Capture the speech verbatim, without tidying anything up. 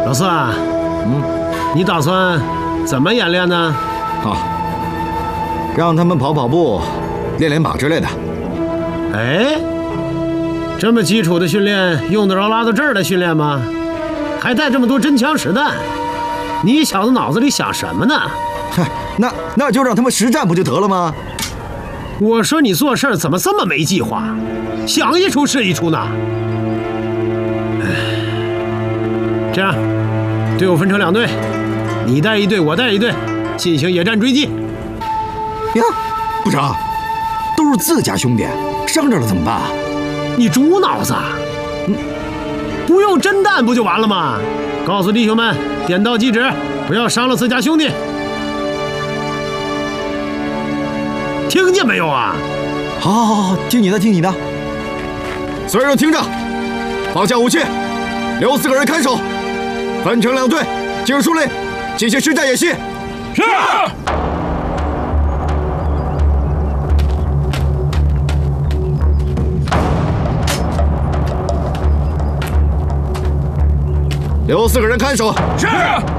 老四，嗯，你打算怎么演练呢？ 啊，让他们跑跑步、练练靶之类的。 哎，这么基础的训练，用得着拉到这儿来训练吗？还带这么多真枪实弹，你小子脑子里想什么呢？ 嗨，那那就让他们实战不就得了吗？ 我说你做事怎么这么没计划，想一出是一出呢？这样，队伍分成两队，你带一队，我带一队，进行野战追击。 呀，部长，都是自家兄弟，伤着了怎么办啊？ 你猪脑子！嗯，不用真弹不就完了吗？告诉弟兄们，点到即止，不要伤了自家兄弟。听见没有啊？ 好，好，好，好，听你的，听你的。所有人听着，放下武器，留四个人看守，分成两队，进入树林，进行实战演习。 是。 留四个人看守。 是。